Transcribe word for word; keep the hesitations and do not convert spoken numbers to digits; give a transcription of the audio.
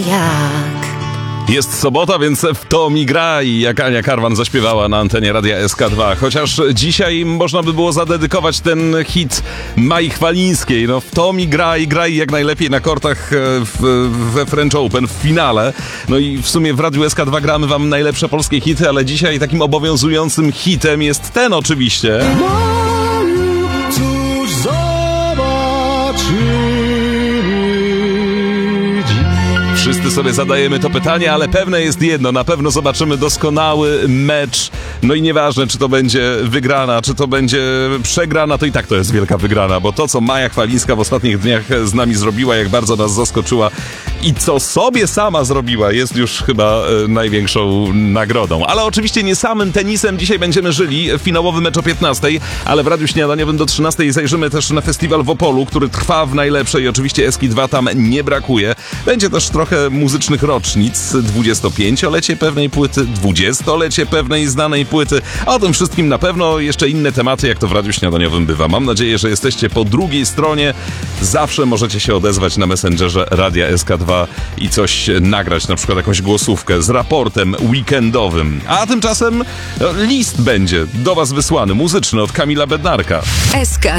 Jak? Jest sobota, więc w to mi gra i jak Ania Karwan zaśpiewała na antenie Radia S K dwa. Chociaż dzisiaj można by było zadedykować ten hit Mai Chwalińskiej. No w to mi gra i graj jak najlepiej na kortach w, we French Open w finale. No i w sumie w Radiu S K dwa gramy wam najlepsze polskie hity, ale dzisiaj takim obowiązującym hitem jest ten oczywiście. Cóż zobaczymy dziś? Wszyscy sobie zadajemy to pytanie, ale pewne jest jedno, na pewno zobaczymy doskonały mecz. No i nieważne, czy to będzie wygrana, czy to będzie przegrana, to i tak to jest wielka wygrana, bo to, co Maja Chwalińska w ostatnich dniach z nami zrobiła, jak bardzo nas zaskoczyła i co sobie sama zrobiła, jest już chyba e, największą nagrodą. Ale oczywiście nie samym tenisem dzisiaj będziemy żyli. Finałowy mecz o piętnastej, ale w Radiu Śniadaniowym do trzynastej zajrzymy też na festiwal w Opolu, który trwa w najlepszej i oczywiście Eski dwa tam nie brakuje. Będzie też trochę muzycznych rocznic, dwudziestopięciolecie pewnej płyty, dwudziestolecie pewnej znanej płyty, a o tym wszystkim na pewno jeszcze inne tematy, jak to w Radiu Śniadaniowym bywa. Mam nadzieję, że jesteście po drugiej stronie. Zawsze możecie się odezwać na Messengerze Radia S K dwa i coś nagrać, na przykład jakąś głosówkę z raportem weekendowym. A tymczasem list będzie do was wysłany, muzyczny od Kamila Bednarka. S K